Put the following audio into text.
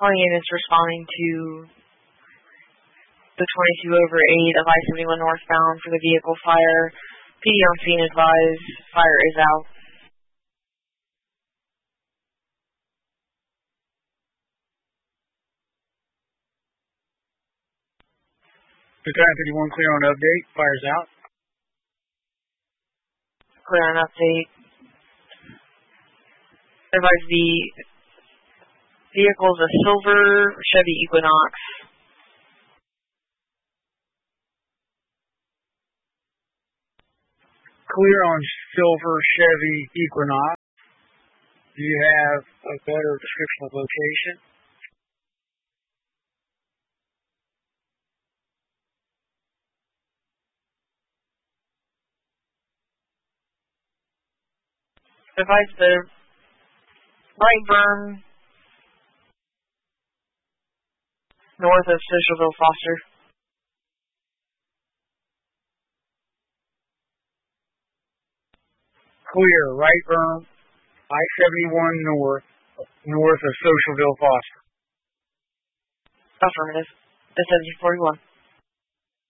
All units responding to the 22 over 8 of I-71 northbound for the vehicle fire. PD on scene advised, fire is out. Battalion 51 clear on update, fire's out. Clear on update. Advise the vehicle is a silver Chevy Equinox. Clear on silver Chevy Equinox. Do you have a better description of location? Advise the right berm north of Socialville Foster. Clear, right berm, I-71 north of Socialville Foster. Affirmative. The 1741.